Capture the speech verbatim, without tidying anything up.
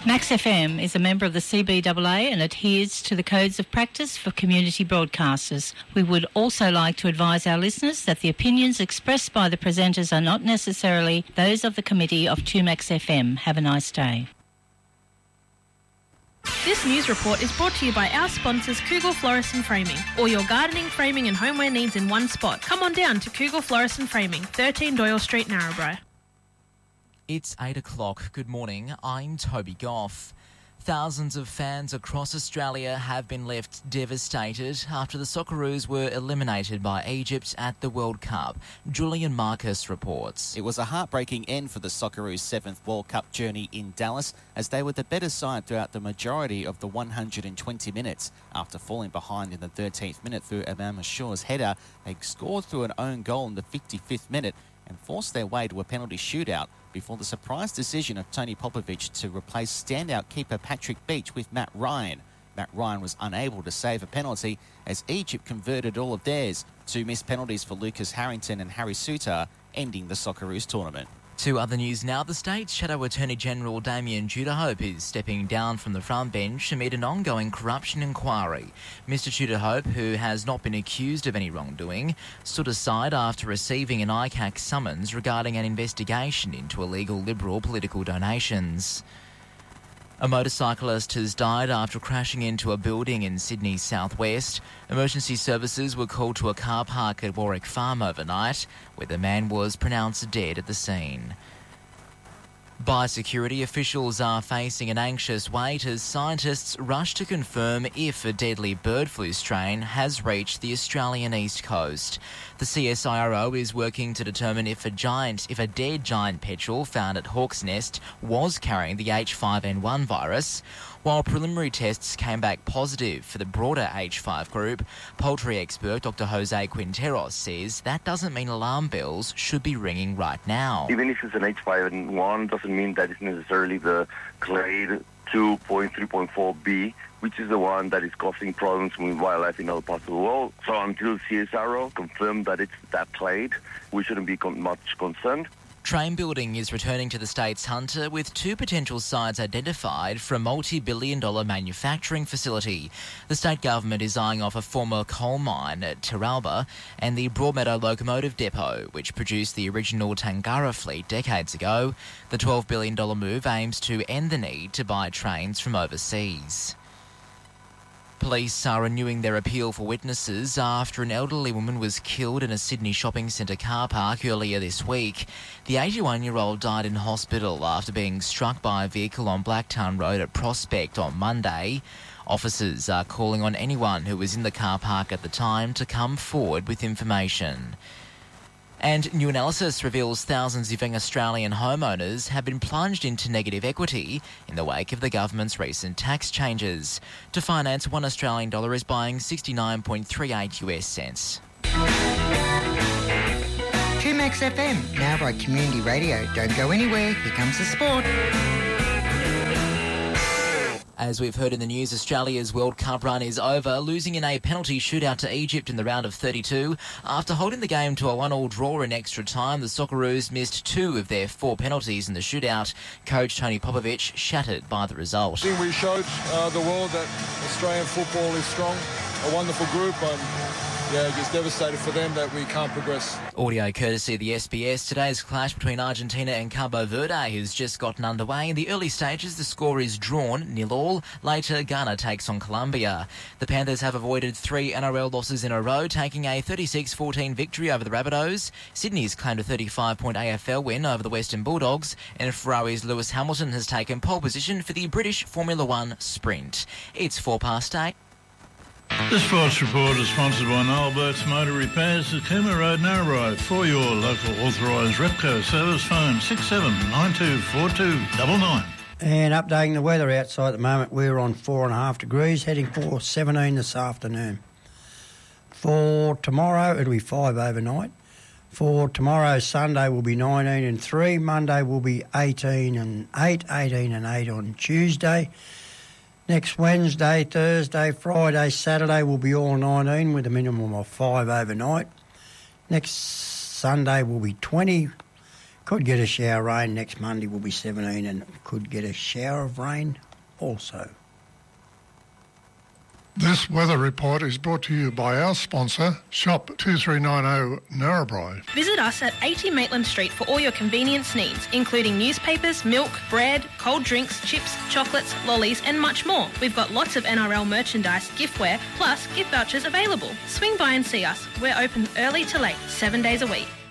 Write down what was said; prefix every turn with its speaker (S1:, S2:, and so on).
S1: Max F M is a member of the C B A A and adheres to the codes of practice for community broadcasters. We would also like to advise our listeners that the opinions expressed by the presenters are not necessarily those of the committee of two Max F M. Have a nice day.
S2: This news report is brought to you by our sponsors Kugel Florist and Framing. All your gardening, framing and homeware needs in one spot. Come on down to Kugel Florist and Framing, thirteen Doyle Street, Narrabri.
S3: It's eight o'clock. Good morning. I'm Toby Goff. Thousands of fans across Australia have been left devastated after the Socceroos were eliminated by Egypt at the World Cup. Julian Marcus reports.
S4: It was a heartbreaking end for the Socceroos' seventh World Cup journey in Dallas, as they were the better side throughout the majority of the one hundred twenty minutes. After falling behind in the thirteenth minute through Imam Ashur's header, they scored through an own goal in the fifty-fifth minute and forced their way to a penalty shootout before the surprise decision of Tony Popovic to replace standout keeper Patrick Beach with Matt Ryan. Matt Ryan was unable to save a penalty as Egypt converted all of theirs. Two missed penalties for Lucas Harrington and Harry Suter, ending the Socceroos tournament.
S3: To other news now, the state's Shadow Attorney General Damien Tudorhope is stepping down from the front bench amid an ongoing corruption inquiry. Mister Tudorhope, who has not been accused of any wrongdoing, stood aside after receiving an I C A C summons regarding an investigation into illegal Liberal political donations. A motorcyclist has died after crashing into a building in Sydney's southwest. Emergency services were called to a car park at Warwick Farm overnight, where the man was pronounced dead at the scene. Biosecurity officials are facing an anxious wait as scientists rush to confirm if a deadly bird flu strain has reached the Australian east coast. The C S I R O is working to determine if a giant, if a dead giant petrel found at Hawk's Nest was carrying the H five N one virus. While preliminary tests came back positive for the broader H five group, poultry expert Doctor Jose Quinteros says that doesn't mean alarm bells should be ringing right now.
S5: Even if it's an H five N one, doesn't mean that it's necessarily the clade two point three point four B, which is the one that is causing problems with wildlife in other parts of the world. So until C S I R O confirms that it's that clade, we shouldn't be con- much concerned.
S3: Train building is returning to the state's Hunter with two potential sites identified for a multi-billion dollar manufacturing facility. The state government is eyeing off a former coal mine at Terralba and the Broadmeadow Locomotive Depot, which produced the original Tangara fleet decades ago. The twelve billion dollars move aims to end the need to buy trains from overseas. Police are renewing their appeal for witnesses after an elderly woman was killed in a Sydney shopping centre car park earlier this week. The eighty-one-year-old died in hospital after being struck by a vehicle on Blacktown Road at Prospect on Monday. Officers are calling on anyone who was in the car park at the time to come forward with information. And new analysis reveals thousands of young Australian homeowners have been plunged into negative equity in the wake of the government's recent tax changes. To finance, one Australian dollar is buying sixty-nine point three eight US cents.
S6: two Max F M, now by Community Radio. Don't go anywhere, here comes the sport.
S3: As we've heard in the news, Australia's World Cup run is over, losing in a penalty shootout to Egypt in the round of thirty-two. After holding the game to a one-all draw in extra time, the Socceroos missed two of their four penalties in the shootout. Coach Tony Popovic shattered by the result.
S7: I think we showed uh, the world that Australian football is strong, a wonderful group. Um, Yeah, just devastated for them that we can't progress.
S3: Audio courtesy of the S B S. Today's clash between Argentina and Cabo Verde has just gotten underway. In the early stages, the score is drawn, nil all. Later, Ghana takes on Colombia. The Panthers have avoided three N R L losses in a row, taking a thirty-six fourteen victory over the Rabbitohs. Sydney's claimed a thirty-five point A F L win over the Western Bulldogs, and Ferrari's Lewis Hamilton has taken pole position for the British Formula One Sprint. It's four past eight.
S8: The Sports Report is sponsored by Noel Burt's Motor Repairs at Cooma Road, Narrabri. For your local authorised Repco service, phone six seven nine two four two nine nine.
S9: And updating the weather outside at the moment, we're on four and a half degrees, heading for seventeen this afternoon. For tomorrow, it'll be five overnight. For tomorrow, Sunday will be nineteen and three. Monday will be eighteen and eight, eighteen and eight on Tuesday. Next Wednesday, Thursday, Friday, Saturday will be all nineteen with a minimum of five overnight. Next Sunday will be twenty. Could get a shower of rain. Next Monday will be seventeen and could get a shower of rain also.
S10: This weather report is brought to you by our sponsor, Shop two three nine zero Narrabri.
S2: Visit us at eighty Maitland Street for all your convenience needs, including newspapers, milk, bread, cold drinks, chips, chocolates, lollies and much more. We've got lots of N R L merchandise, giftware, plus gift vouchers available. Swing by and see us. We're open early to late, seven days a week.